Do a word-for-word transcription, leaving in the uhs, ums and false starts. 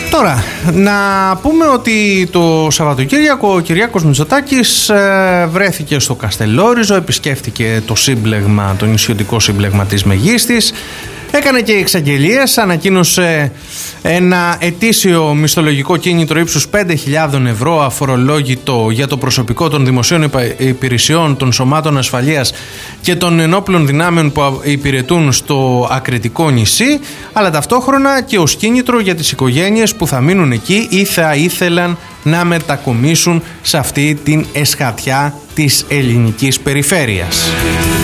Τώρα, να πούμε ότι το Σαββατοκύριακο ο Κυριάκος Μητσοτάκης ε, βρέθηκε στο Καστελόριζο, επισκέφθηκε το σύμπλεγμα, το νησιωτικό σύμπλεγμα της Μεγίστης, έκανε και εξαγγελίες, ανακοίνωσε ένα ετήσιο μισθολογικό κίνητρο ύψους πέντε χιλιάδες ευρώ αφορολόγητο για το προσωπικό των δημοσίων υπηρεσιών, των σωμάτων ασφαλείας και των ενόπλων δυνάμεων που υπηρετούν στο ακριτικό νησί, αλλά ταυτόχρονα και ως κίνητρο για τις οικογένειες που θα μείνουν εκεί ή θα ήθελαν να μετακομίσουν σε αυτή την εσχατιά της ελληνικής περιφέρειας.